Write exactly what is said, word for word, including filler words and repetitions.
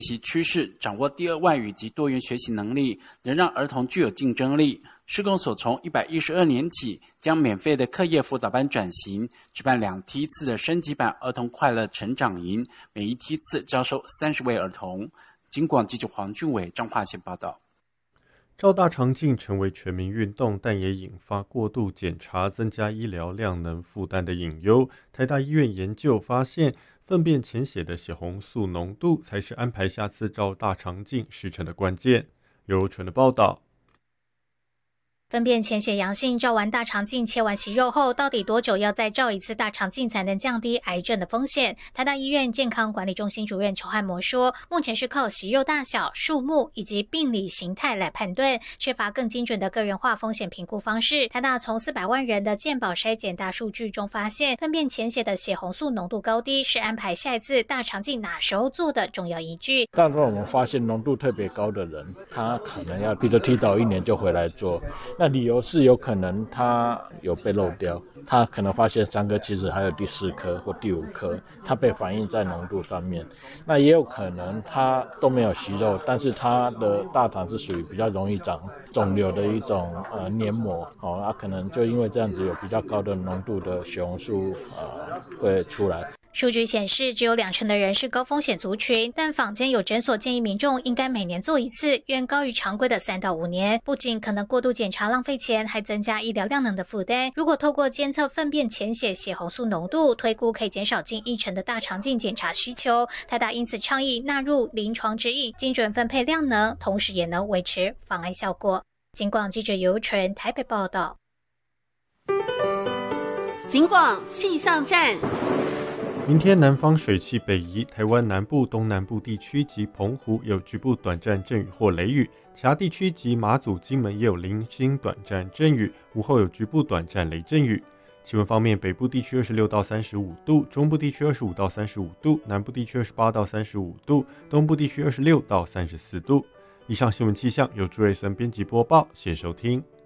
习趋势，掌握第二外语及多元学习能力，能让儿童具有竞争力。市公所从一百一十二年起，将免费的课业辅导班转型，举办两梯次的升级版儿童快乐成长营，每一梯次招收三十位儿童。警广记者黄俊伟、彰化县报道。 照大肠镜成为全民运动，但也引发过度检查、增加医疗量能负担的隐忧。台大医院研究发现，粪便潜血的血红素浓度才是安排下次照大肠镜时程的关键。由柔纯的报道。 粪便潜血阳性，照完大肠镜、切完息肉后，到底多久要再照一次大肠镜才能降低癌症的风险？台大医院健康管理中心主任邱汉模说，目前是靠息肉大小、数目以及病理形态来判断，缺乏更精准的个人化风险评估方式。台大从四百万人的健保筛检大数据中发现，粪便潜血的血红素浓度高低是安排下一次大肠镜哪时候做的重要依据。 但是我们发现浓度特别高的人，他可能要比如提早一年就回来做。那理由是有可能他有被漏掉，他可能发现三颗，其实还有第四颗或第五颗，他被反映在浓度上面。那也有可能他都没有息肉，但是他的大肠是属于比较容易长肿瘤的一种呃黏膜，哦，他可能就因为这样子有比较高的浓度的血红素呃会出来。 数据显示，只有两成的人是高风险族群，但坊间有诊所建议民众应该每年做一次，远高于常规的三到五年。不仅可能过度检查浪费钱，还增加医疗量能的负担。如果透过监测粪便潜血血红素浓度，推估可以减少近一成的大肠镜检查需求。台大因此倡议纳入临床指引，精准分配量能，同时也能维持防癌效果。警广记者尤纯台北报道。 警广气象站。 明天南方水汽北移，台湾南部、东南部地区及澎湖有局部短暂阵雨或雷雨，其他地区及马祖、金门也有零星短暂阵雨，午后有局部短暂雷阵雨。气温方面，北部地区二十六到三十五度，中部地区二十五到三十五度，南部地区二十八到三十五度，东部地区二十六到三十四度。以上新闻气象由朱瑞森编辑播报，谢谢收听。